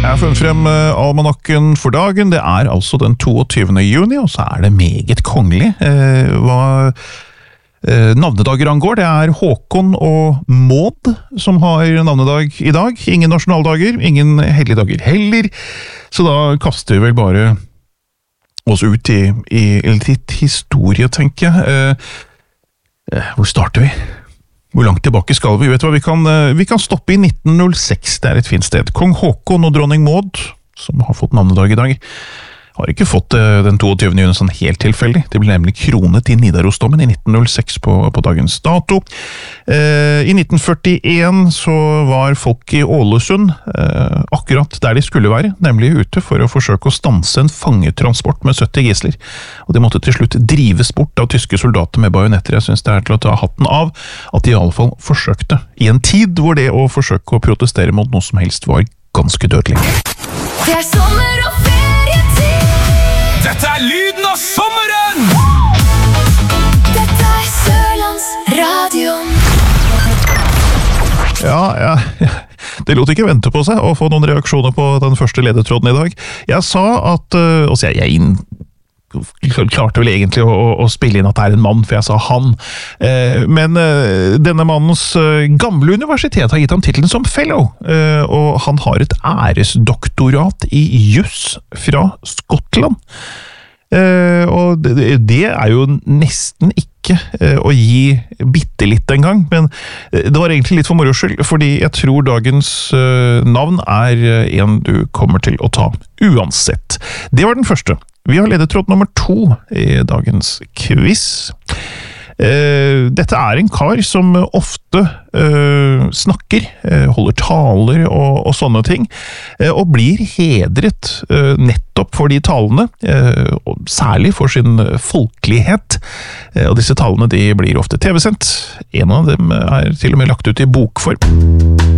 Jeg har funnet frem almanakken for dagen. Det altså den 22. juni, og så det meget kongelig. Hva navnedager angår, det Håkon og Maud som har navnedag i dag. Ingen nasjonaldager, ingen helligdager heller. Så da kaster vi vel bare oss ut i litt historie, tenker jeg. Hvor starter vi? Hvor langt tilbake skal vi? Vet du hva? Vi kan stoppe i 1906, det et fint sted. Kong Håkon og dronning Maud, som har fått navnedag i dag, har ikke fått den 22. juni sånn helt tilfeldig. Det ble nemlig kronet i Nidarosdomen i 1906 på dagens dato. I 1941 så var folk i Ålesund akkurat der de skulle være, nemlig ute for å forsøke å stanse en fangetransport med 70 gisler. Og de måtte til slutt drives bort av tyske soldater med bajonetter. Jeg synes det til å ta hatten av at de i alle fall forsøkte, i en tid hvor det å forsøke å protestere mot noe som helst var ganske dødelig. Det sommer og ferietid. Dette lyden av sommeren! Dette Sørlandsradioen. Ja, det lot ikke vente på seg å få noen reaksjoner på den første ledetråden i dag. Jeg sa at, jeg klarte vel egentlig å spille inn at det en mann, for jeg sa han. Men denne mannens gamle universitet har gitt ham titlen som fellow, og han har et æresdoktorat i juss fra Skottland. Og det jo nesten ikke å gi bittelitt en gang, men det var egentlig litt for moro skyld, fordi jeg tror dagens navn en du kommer til å ta uansett. Det var den første. Vi har ledetråd nummer 2 i dagens quiz. Dette en kar som ofte snakker, holder taler og sånne ting, og blir hedret nettopp for de talene, og særlig for sin folkelighet. Og disse talene de blir ofte TV-sendt. En av dem til og med lagt ut i bokform.